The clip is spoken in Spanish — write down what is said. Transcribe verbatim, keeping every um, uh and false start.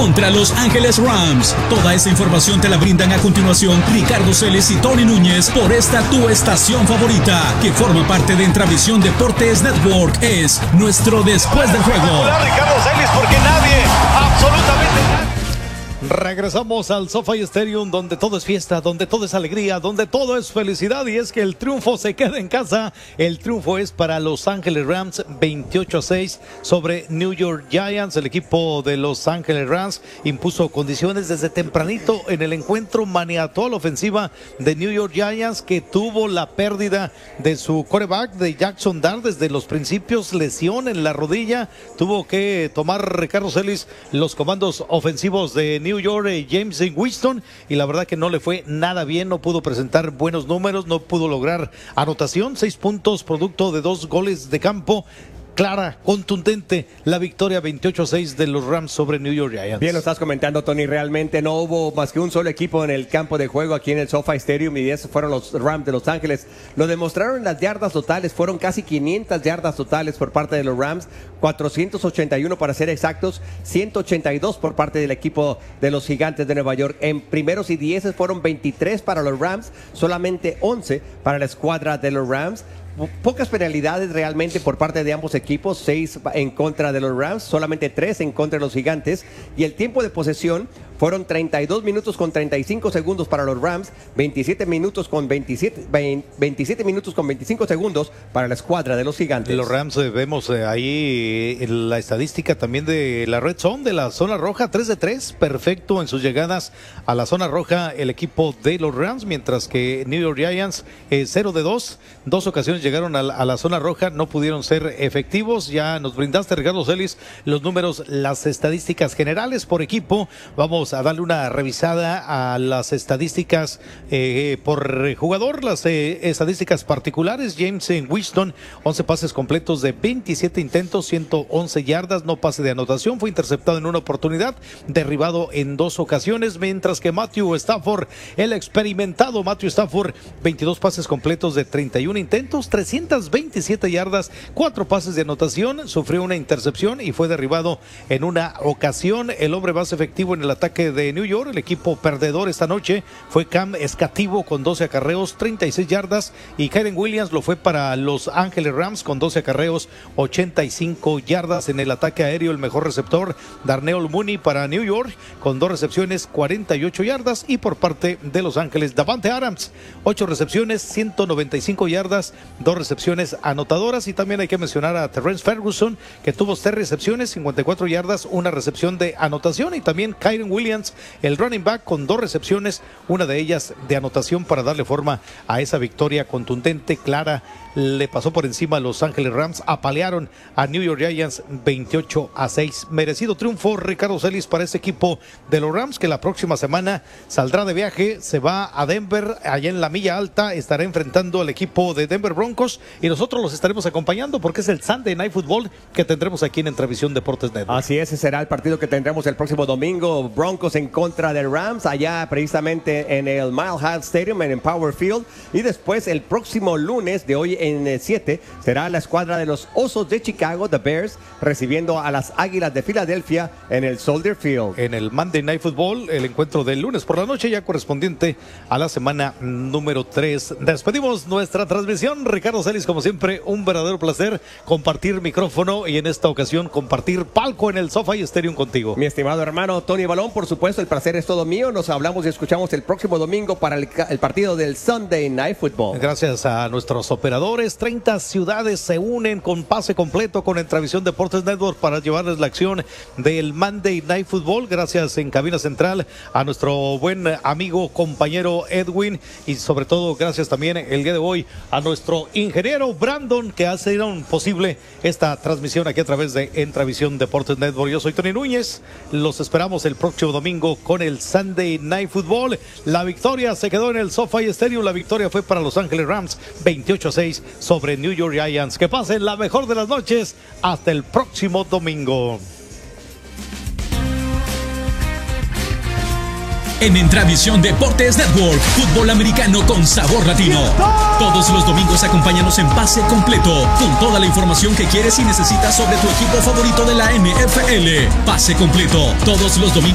contra Los Ángeles Rams. Toda esa información te la brindan a continuación Ricardo Celis y Tony Núñez por esta tu estación favorita, que forma parte de Entravisión Deportes Network. Es nuestro Después del Juego. Ricardo Celis, porque nadie, absolutamente nadie. Regresamos al SoFi Stadium, donde todo es fiesta, donde todo es alegría, donde todo es felicidad, y es que el triunfo se queda en casa. El triunfo es para Los Ángeles Rams, veintiocho a seis sobre New York Giants. El equipo de Los Ángeles Rams impuso condiciones desde tempranito en el encuentro, maniató a la ofensiva de New York Giants, que tuvo la pérdida de su quarterback, de Jackson Dart, desde los principios, lesión en la rodilla. Tuvo que tomar Ricardo Celis los comandos ofensivos de New York, eh, James Winston, y la verdad que no le fue nada bien, no pudo presentar buenos números, no pudo lograr anotación, seis puntos producto de dos goles de campo. Clara, contundente, la victoria veintiocho a seis de los Rams sobre New York Giants. Bien lo estás comentando, Tony, realmente no hubo más que un solo equipo en el campo de juego aquí en el SoFi Stadium, y esos fueron los Rams de Los Ángeles. Lo demostraron en las yardas totales, fueron casi quinientas yardas totales por parte de los Rams, cuatrocientos ochenta y uno para ser exactos, ciento ochenta y dos por parte del equipo de los Gigantes de Nueva York. En primeros y dieces fueron veintitrés para los Rams, solamente once para la escuadra de los Rams. Pocas penalidades realmente por parte de ambos equipos, seis en contra de los Rams, solamente tres en contra de los Gigantes, y el tiempo de posesión fueron treinta y dos minutos con treinta y cinco segundos para los Rams, veintisiete minutos con veintisiete, veintisiete minutos con veinticinco segundos para la escuadra de los Gigantes. Los Rams, eh, vemos eh, ahí eh, la estadística también de la red zone, de la zona roja, tres de tres, perfecto en sus llegadas a la zona roja el equipo de los Rams, mientras que New York Giants eh, cero de dos, dos ocasiones llegaron a la, a la zona roja, no pudieron ser efectivos. Ya nos brindaste, Ricardo Celis, los números, las estadísticas generales por equipo. Vamos a darle una revisada a las estadísticas eh, por jugador, las eh, estadísticas particulares. James Winston, once pases completos de veintisiete intentos, ciento once yardas, no pase de anotación, fue interceptado en una oportunidad, derribado en dos ocasiones, mientras que Matthew Stafford, el experimentado Matthew Stafford, veintidós pases completos de treinta y uno intentos, trescientas veintisiete yardas, cuatro pases de anotación, sufrió una intercepción y fue derribado en una ocasión. El hombre más efectivo en el ataque de New York, el equipo perdedor esta noche, fue Cam Escativo con doce acarreos, treinta y seis yardas, y Kyren Williams lo fue para Los Ángeles Rams con doce acarreos, ochenta y cinco yardas. En el ataque aéreo, el mejor receptor, Darnell Mooney para New York con dos recepciones, cuarenta y ocho yardas, y por parte de Los Ángeles, Davante Adams, ocho recepciones, ciento noventa y cinco yardas, dos recepciones anotadoras. Y también hay que mencionar a Terrence Ferguson, que tuvo tres recepciones, cincuenta y cuatro yardas, una recepción de anotación, y también Kyren Williams, el running back, con dos recepciones, una de ellas de anotación, para darle forma a esa victoria contundente, clara. Le pasó por encima a Los Ángeles Rams, apalearon a New York Giants veintiocho a seis. Merecido triunfo, Ricardo Celis, para este equipo de los Rams, que la próxima semana saldrá de viaje, se va a Denver, allá en la milla alta, estará enfrentando al equipo de Denver Broncos, y nosotros los estaremos acompañando porque es el Sunday Night Football que tendremos aquí en Entravisión Deportes Network. Así es, ese será el partido que tendremos el próximo domingo, Broncos en contra de Rams, allá precisamente en el Mile High Stadium, en Power Field, y después el próximo lunes de hoy en siete será la escuadra de los Osos de Chicago, The Bears, recibiendo a las Águilas de Filadelfia en el Soldier Field. En el Monday Night Football, el encuentro del lunes por la noche, ya correspondiente a la semana número tres. Despedimos nuestra transmisión. Ricardo Celis, como siempre, un verdadero placer compartir micrófono y en esta ocasión compartir palco en el SoFi Stadium contigo. Mi estimado hermano Tony Balón, por supuesto, el placer es todo mío. Nos hablamos y escuchamos el próximo domingo para el, el partido del Sunday Night Football. Gracias a nuestros operadores, treinta ciudades se unen con pase completo con Entravisión Deportes Network para llevarles la acción del Monday Night Football. Gracias en cabina central a nuestro buen amigo, compañero Edwin, y sobre todo gracias también el día de hoy a nuestro ingeniero Brandon, que hace posible esta transmisión aquí a través de Entravisión Deportes Network. Yo soy Tony Núñez, los esperamos el próximo domingo con el Sunday Night Football. La victoria se quedó en el SoFi Stadium, la victoria fue para Los Ángeles Rams, veintiocho a seis sobre New York Giants. Que pasen la mejor de las noches, hasta el próximo domingo. En Entravisión Deportes Network, fútbol americano con sabor latino. Todos los domingos acompáñanos en Pase Completo, con toda la información que quieres y necesitas sobre tu equipo favorito de la N F L. Pase Completo, todos los domingos